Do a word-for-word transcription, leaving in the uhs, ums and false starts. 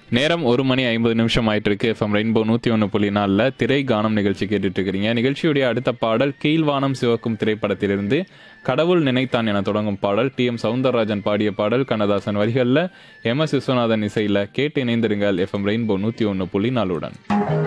நேரம் ஒரு மணி ஐம்பது நிமிஷம் ஆயிட்டு இருக்கு. எஃப்எம் ரெயின்போ நூற்றி ஒன்று புள்ளி நாலில் திரை கானம் நிகழ்ச்சி கேட்டுட்டு இருக்கிறீங்க. நிகழ்ச்சியுடைய அடுத்த பாடல் கீழ்வானம் சிவக்கும் திரைப்படத்திலிருந்து கடவுள் நினைத்தான் என தொடங்கும் பாடல். டி எம் சவுந்தரராஜன் பாடிய பாடல், கண்ணதாசன் வரிகளில், எம் எஸ் விஸ்வநாதன் இசையில். கேட்டு இணைந்திருங்கள் எஃப்எம் ரெயின்போ நூற்றி ஒன்று புள்ளி நாலுடன்.